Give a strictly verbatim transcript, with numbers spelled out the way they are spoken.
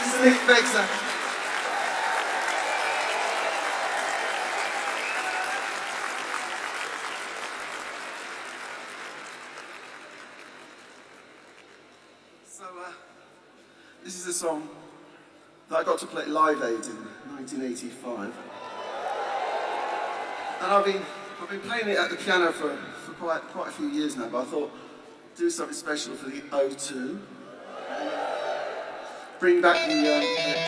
This is Nick Bexer. So, uh, this is a song that I got to play at Live Aid in nineteen eighty-five. And I've been, I've been playing it at the piano for, for quite, quite a few years now, but I thought do something special for the O two. Bring back the... Uh,